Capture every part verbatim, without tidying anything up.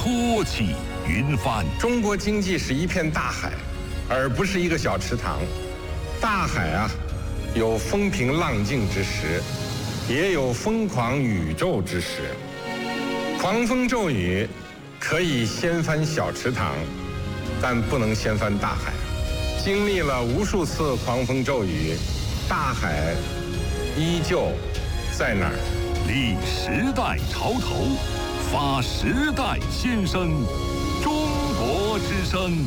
波起云翻。 中国经济是一片大海，而不是一个小池塘。大海啊，有风平浪静之时，也有疯狂宇宙之时。狂风骤雨可以掀翻小池塘，但不能掀翻大海。经历了无数次狂风骤雨，大海依旧在那儿。 立时代潮头，发时代先声，中国之声。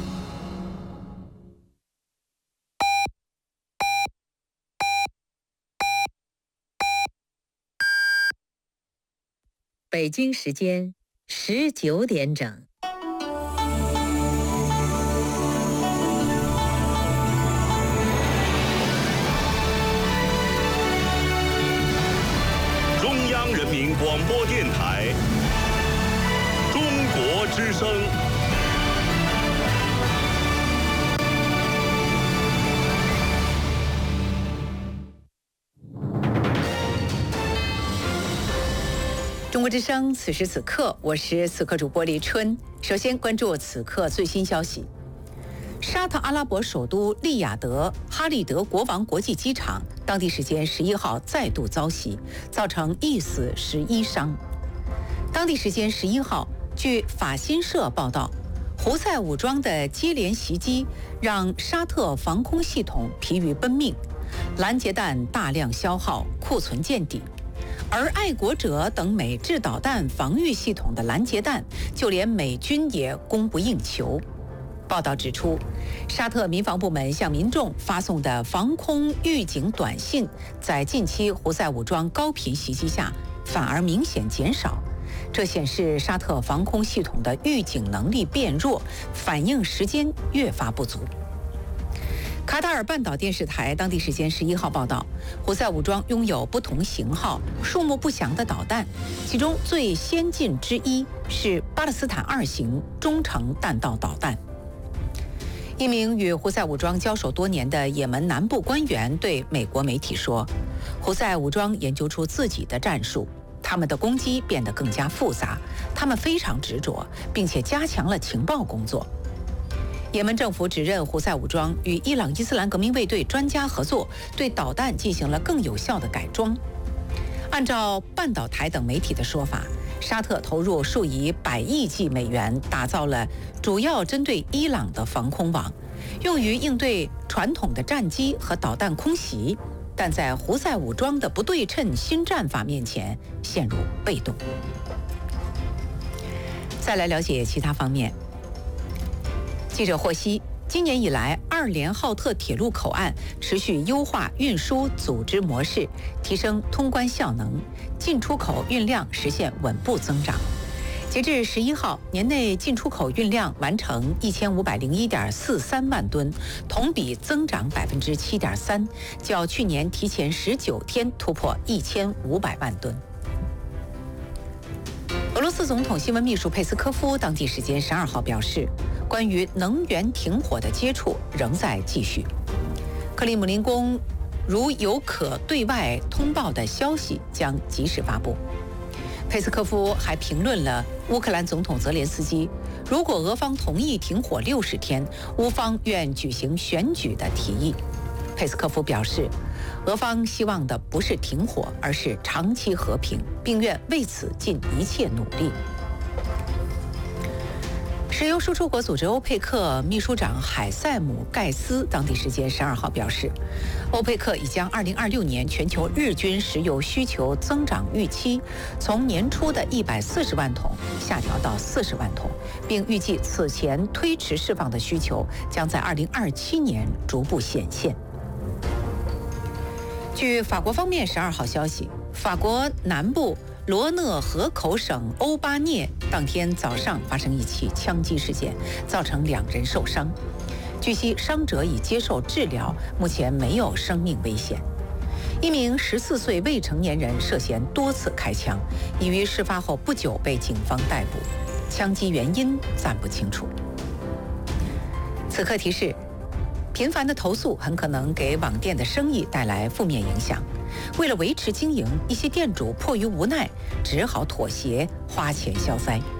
北京时间十九点整。 中央人民广播电台，中国之声。 中国之声，此时此刻，我是此刻主播李春。首先关注此刻最新消息：沙特阿拉伯首都利雅得哈利德国王国际机场，当地时间十一号再度遭袭，造成一死十一伤。当地时间十一号，据法新社报道，胡塞武装的接连袭击让沙特防空系统疲于奔命，拦截弹大量消耗，库存见底。而爱国者等美制导弹防御系统的拦截弹，就连美军也供不应求。报道指出，沙特民防部门向民众发送的防空预警短信，在近期胡塞武装高频袭击下，反而明显减少。这显示沙特防空系统的预警能力变弱，反应时间越发不足。卡塔尔半岛电视台当地时间十一号报道，胡塞武装拥有不同型号、数目不详的导弹，其中最先进之一是巴勒斯坦二型中程弹道导弹。一名与胡塞武装交手多年的也门南部官员对美国媒体说，胡塞武装研究出自己的战术，他们的攻击变得更加复杂，他们非常执着，并且加强了情报工作。也门政府指认胡塞武装与伊朗伊斯兰革命卫队专家合作，对导弹进行了更有效的改装。按照半岛台等媒体的说法，沙特投入数以百亿计美元，打造了主要针对伊朗的防空网，用于应对传统的战机和导弹空袭，但在胡塞武装的不对称新战法面前陷入被动。再来了解其他方面。记者获悉，今年以来，二连浩特铁路口岸持续优化运输组织模式，提升通关效能，进出口运量实现稳步增长。截至十一号，年内进出口运量完成一千五百零一点四三万吨，同比增长百分之七点三，较去年提前十九天突破一千五百万吨。俄罗斯总统新闻秘书佩斯科夫当地时间十二号表示，关于能源停火的接触仍在继续。克里姆林宫如有可对外通报的消息，将及时发布。佩斯科夫还评论了乌克兰总统泽连斯基如果俄方同意停火六十天，乌方愿举行选举的提议。佩斯科夫表示，俄方希望的不是停火，而是长期和平，并愿为此尽一切努力。石油输出国组织欧佩克秘书长海塞姆·盖斯当地时间十二号表示，欧佩克已将二零二六年全球日均石油需求增长预期从年初的一百四十万桶下调到四十万桶，并预计此前推迟释放的需求将在二零二七年逐步显现。据法国方面十二号消息，法国南部罗讷河口省欧巴涅当天早上发生一起枪击事件，造成两人受伤。据悉，伤者已接受治疗，目前没有生命危险。一名十四岁未成年人涉嫌多次开枪，已于事发后不久被警方逮捕，枪击原因暂不清楚。此刻提示，频繁的投诉很可能给网店的生意带来负面影响。为了维持经营，一些店主迫于无奈，只好妥协，花钱消灾。